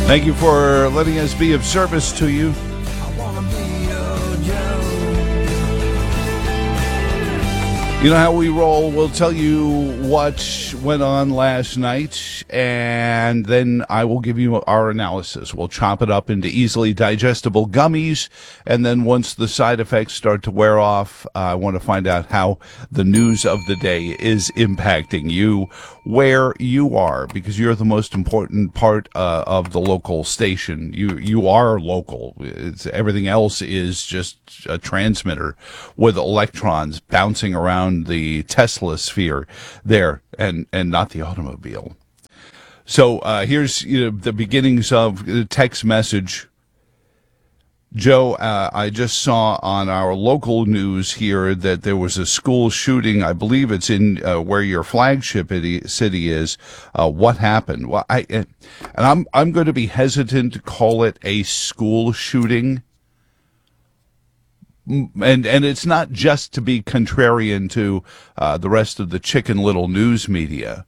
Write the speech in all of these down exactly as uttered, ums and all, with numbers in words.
Thank you for letting us be of service to you. You know how we roll. We'll tell you what went on last night, and then I will give you our analysis. We'll chop it up into easily digestible gummies, and then once the side effects start to wear off, uh, I want to find out how the news of the day is impacting you where you are, because you're the most important part uh, of the local station. You you are local. It's, everything else is just a transmitter with electrons bouncing around the Tesla sphere there, and and not the automobile. So uh, here's you know, the beginnings of the text message. Joe, uh, I just saw on our local news here that there was a school shooting. I believe it's in uh, where your flagship city is. Uh, what happened? Well, I and I'm I'm going to be hesitant to call it a school shooting. And and it's not just to be contrarian to uh, the rest of the Chicken Little news media.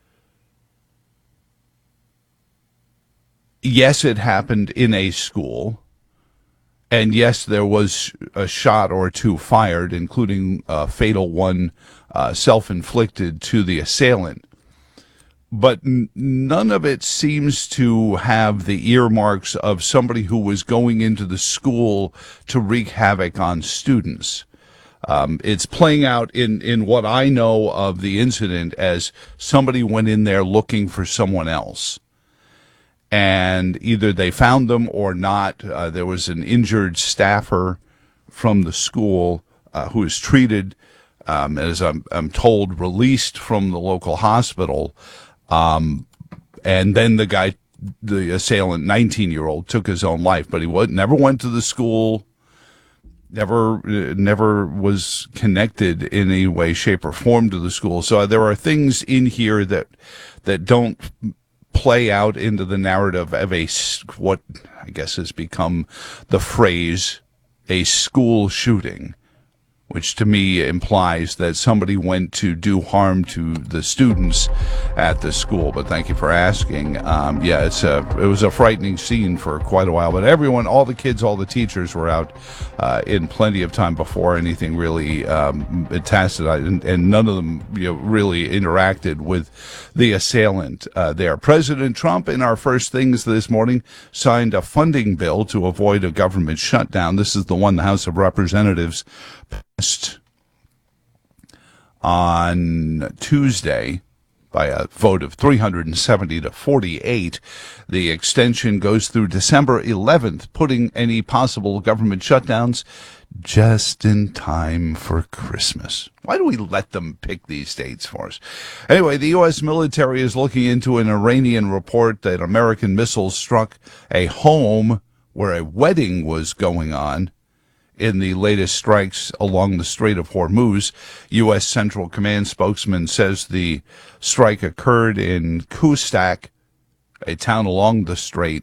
Yes, it happened in a school. And yes, there was a shot or two fired, including a fatal one uh, self-inflicted to the assailant. But n- none of it seems to have the earmarks of somebody who was going into the school to wreak havoc on students. Um, it's playing out in, in what I know of the incident as somebody went in there looking for someone else. And either they found them or not. Uh, there was an injured staffer from the school uh, who was treated, um, as I'm, I'm told, released from the local hospital. Um, and then the guy, the assailant, nineteen-year-old, took his own life. But he was, never went to the school, never never was connected in any way, shape, or form to the school. So there are things in here that that don't play out into the narrative of a, what I guess has become the phrase, a school shooting, which to me implies that somebody went to do harm to the students at the school. But thank you for asking. Um, yeah, it's a, it was a frightening scene for quite a while. But everyone, all the kids, all the teachers were out uh, in plenty of time before anything really um, metastasized, and, and none of them you know, really interacted with the assailant uh, there. President Trump, in our first things this morning, signed a funding bill to avoid a government shutdown. This is the one the House of Representatives passed on Tuesday by a vote of three hundred seventy to forty-eight. The extension goes through December eleventh, putting any possible government shutdowns just in time for Christmas. Why do we let them pick these dates for us? Anyway, the U S military is looking into an Iranian report that American missiles struck a home where a wedding was going on in the latest strikes along the Strait of Hormuz. U S Central Command spokesman says the strike occurred in Kustak, a town along the strait.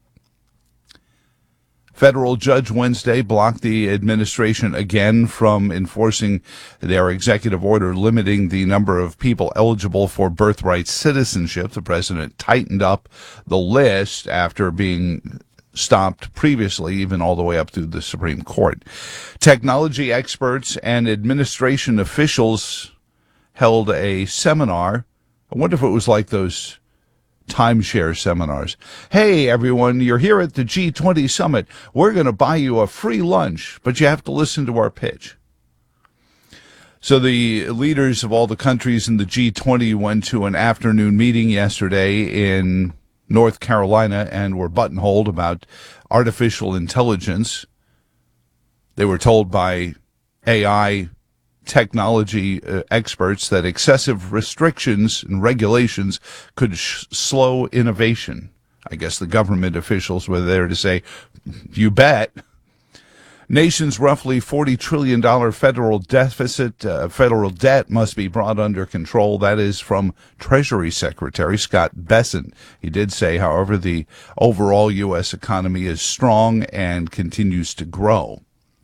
Federal judge Wednesday blocked the administration again from enforcing their executive order limiting the number of people eligible for birthright citizenship. The president tightened up the list after being stopped previously, even all the way up through the Supreme Court. Technology experts and administration officials held a seminar. I wonder if it was like those timeshare seminars. Hey, everyone, you're here at the G twenty summit. We're going to buy you a free lunch, but you have to listen to our pitch. So the leaders of all the countries in the G twenty went to an afternoon meeting yesterday in North Carolina and were buttonholed about artificial intelligence. They were told by A I technology uh, experts that excessive restrictions and regulations could sh- slow innovation. I guess the government officials were there to say, you bet. Nation's roughly forty trillion dollars federal deficit, uh, federal debt must be brought under control. That is from Treasury Secretary Scott Bessent. He did say, however, the overall U S economy is strong and continues to grow.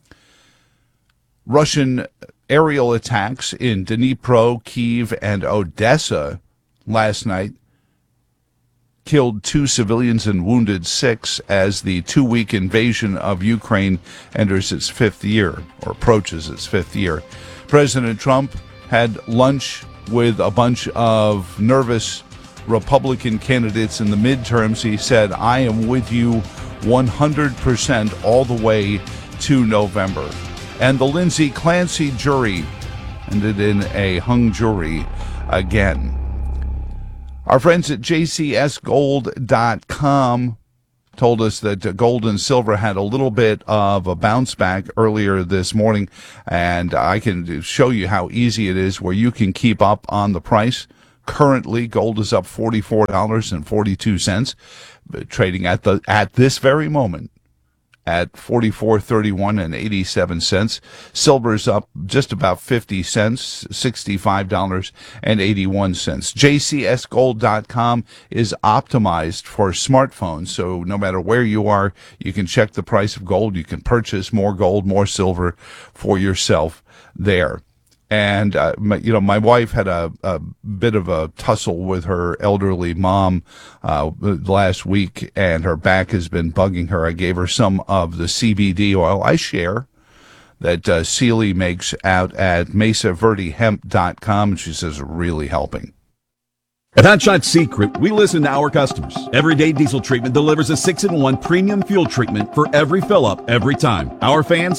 Russian aerial attacks in Dnipro, Kyiv, and Odessa last night killed two civilians and wounded six as the two-week invasion of Ukraine enters its fifth year, or approaches its fifth year. President Trump had lunch with a bunch of nervous Republican candidates in the midterms. He said, I am with you one hundred percent all the way to November. And the Lindsay Clancy jury ended in a hung jury again. Our friends at J C S gold dot com told us that gold and silver had a little bit of a bounce back earlier this morning, and I can show you how easy it is where you can keep up on the price. Currently, gold is up forty-four dollars and forty-two cents, trading at the at this very moment at forty-four thirty-one and eighty-seven cents. Silver's up just about fifty cents, sixty-five dollars and eighty-one cents. J C S gold dot com is optimized for smartphones, so no matter where you are, you can check the price of gold. You can purchase more gold, more silver for yourself there. And, uh, my, you know, my wife had a, a bit of a tussle with her elderly mom uh, last week, and her back has been bugging her. I gave her some of the C B D oil I share that uh, Sealy makes out at mesa verde hemp dot com, and she says really helping. At Hot Shot Secret, we listen to our customers. Everyday Diesel Treatment delivers a six in one premium fuel treatment for every fill-up every time. Our fans